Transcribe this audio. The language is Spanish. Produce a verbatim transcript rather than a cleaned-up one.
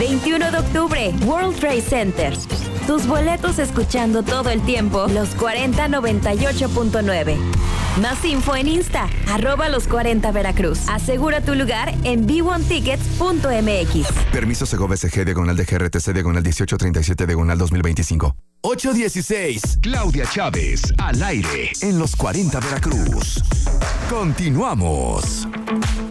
veintiuno de octubre, World Trade Center. Tus boletos escuchando todo el tiempo los cuarenta noventa y ocho punto nueve. Más info en Insta, arroba los cuarenta Veracruz. Asegura tu lugar en b one tickets punto m x. Permiso Segov S G diagonal de G R T C diagonal dieciocho treinta y siete diagonal dos mil veinticinco. ocho dieciséis. Claudia Chávez, al aire, en los cuarenta Veracruz. Continuamos.